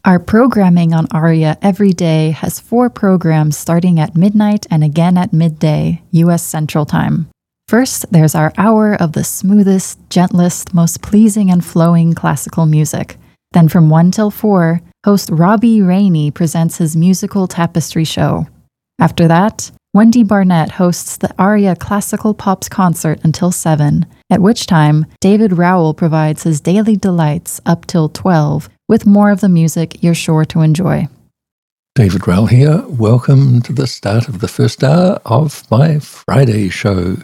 Our programming on ARIA every day has 4 programs starting at midnight and again at midday, U.S. Central Time. First, there's our hour of the smoothest, gentlest, most pleasing and flowing classical music. Then from 1 till 4, host Robbie Rainey presents his musical tapestry show. After that, Wendy Barnett hosts the ARIA Classical Pops concert until 7, at which time David Rowell provides his daily delights up till 12, with more of the music you're sure to enjoy. David Rowell here. Welcome to the start of the first hour of my Friday show.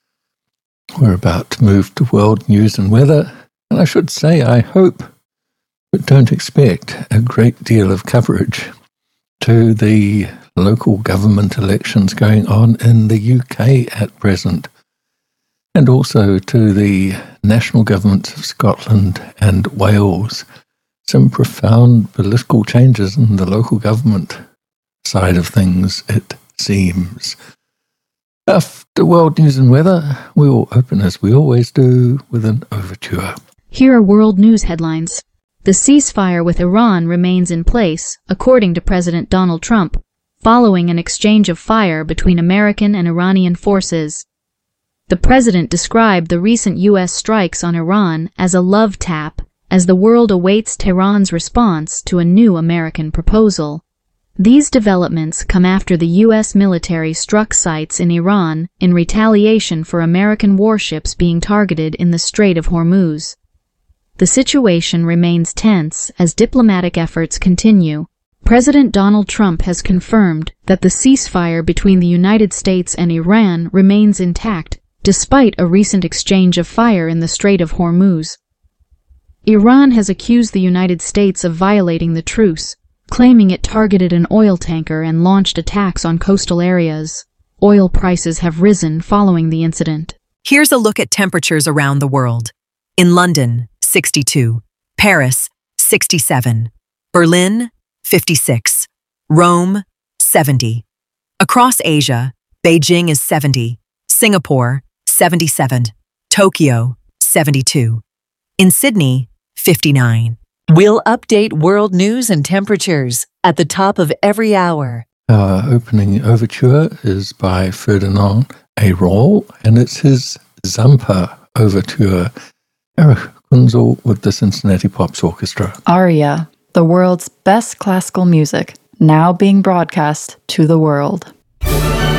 We're about to move to world news and weather, and I should say I hope, but don't expect, a great deal of coverage to the local government elections going on in the UK at present, and also to the national governments of Scotland and Wales. Some profound political changes in the local government side of things, it seems. After world news and weather, we will open, as we always do, with an overture. Here are world news headlines. The ceasefire with Iran remains in place, according to President Donald Trump, following an exchange of fire between American and Iranian forces. The president described the recent U.S. strikes on Iran as a love tap, as the world awaits Tehran's response to a new American proposal. These developments come after the U.S. military struck sites in Iran in retaliation for American warships being targeted in the Strait of Hormuz. The situation remains tense as diplomatic efforts continue. President Donald Trump has confirmed that the ceasefire between the United States and Iran remains intact, despite a recent exchange of fire in the Strait of Hormuz. Iran has accused the United States of violating the truce, claiming it targeted an oil tanker and launched attacks on coastal areas. Oil prices have risen following the incident. Here's a look at temperatures around the world. In London, 62. Paris, 67. Berlin, 56. Rome, 70. Across Asia, Beijing is 70. Singapore, 77. Tokyo, 72. In Sydney, 59. We'll update world news and temperatures at the top of every hour. Our opening overture is by Ferdinand Aroll, and it's his Zampa overture. Eric Kunzel with the Cincinnati Pops Orchestra. ARIA, the world's best classical music, now being broadcast to the world.